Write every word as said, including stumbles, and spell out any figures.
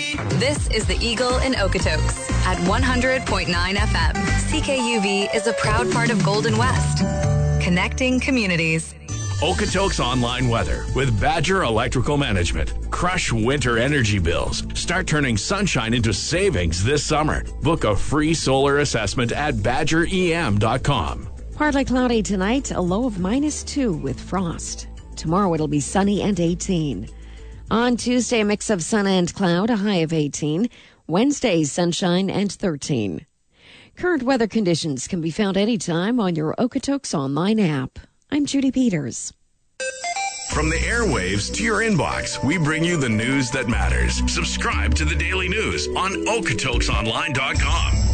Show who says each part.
Speaker 1: This is the Eagle in Okotoks at one hundred point nine F M. C K U V is a proud part of Golden West, connecting communities.
Speaker 2: Okotoks online weather with Badger Electrical Management. Crush winter energy bills. Start turning sunshine into savings this summer. Book a free solar assessment at badger e m dot com.
Speaker 3: Partly cloudy tonight, a low of minus two with frost. Tomorrow it'll be sunny and eighteen. On Tuesday, a mix of sun and cloud, a high of eighteen. Wednesday, sunshine and thirteen. Current weather conditions can be found anytime on your Okotoks online app. I'm Judy Peters.
Speaker 2: From the airwaves to your inbox, we bring you the news that matters. Subscribe to the Daily News on okotokes online dot com.